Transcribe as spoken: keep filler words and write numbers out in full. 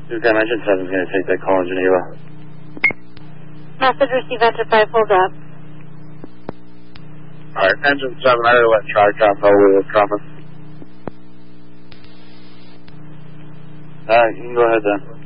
Okay, Engine seven's going to take that call in Geneva. Message received, Enter five, hold up. Alright, Engine seven, I gotta let TriCom know we were coming. Alright, you can go ahead then.